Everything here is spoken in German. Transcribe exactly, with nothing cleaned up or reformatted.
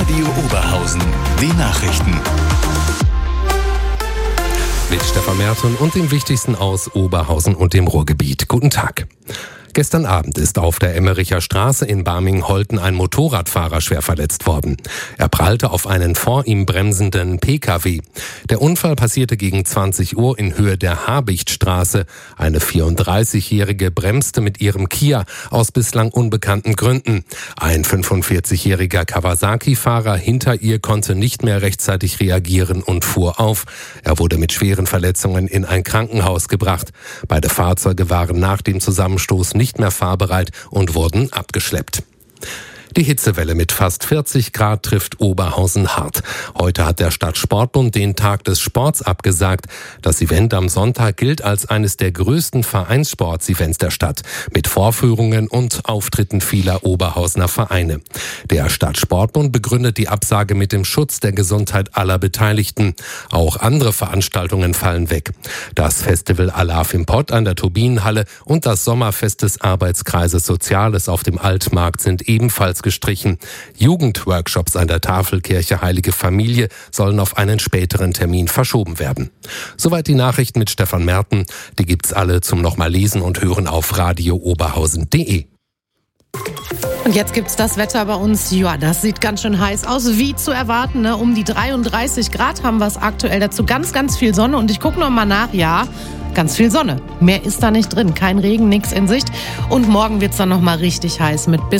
Radio Oberhausen, die Nachrichten. Mit Stefan Merten und dem Wichtigsten aus Oberhausen und dem Ruhrgebiet. Guten Tag. Gestern Abend ist auf der Emmericher Straße in Barming-Holten ein Motorradfahrer schwer verletzt worden. Er prallte auf einen vor ihm bremsenden P K W. Der Unfall passierte gegen zwanzig Uhr in Höhe der Habichtstraße. Eine vierunddreißigjährige bremste mit ihrem Kia aus bislang unbekannten Gründen. Ein fünfundvierzigjähriger Kawasaki-Fahrer hinter ihr konnte nicht mehr rechtzeitig reagieren und fuhr auf. Er wurde mit schweren Verletzungen in ein Krankenhaus gebracht. Beide Fahrzeuge waren nach dem Zusammenstoß nicht mehr fahrbereit und wurden abgeschleppt. Die Hitzewelle mit fast vierzig Grad trifft Oberhausen hart. Heute hat der Stadtsportbund den Tag des Sports abgesagt. Das Event am Sonntag gilt als eines der größten Vereinssports-Events der Stadt, mit Vorführungen und Auftritten vieler Oberhausener Vereine. Der Stadtsportbund begründet die Absage mit dem Schutz der Gesundheit aller Beteiligten. Auch andere Veranstaltungen fallen weg. Das Festival Alaf im Pott an der Turbinenhalle und das Sommerfest des Arbeitskreises Soziales auf dem Altmarkt sind ebenfalls gestrichen. Jugendworkshops an der Tafelkirche Heilige Familie sollen auf einen späteren Termin verschoben werden. Soweit die Nachrichten mit Stefan Merten. Die gibt's alle zum nochmal lesen und hören auf radio oberhausen punkt de. Und jetzt gibt's das Wetter bei uns. Ja, das sieht ganz schön heiß aus, wie zu erwarten. Ne? Um die dreiunddreißig Grad haben wir es aktuell. Dazu ganz, ganz viel Sonne. Und ich gucke noch mal nach. Ja, ganz viel Sonne. Mehr ist da nicht drin. Kein Regen, nichts in Sicht. Und morgen wird's dann noch mal richtig heiß mit bis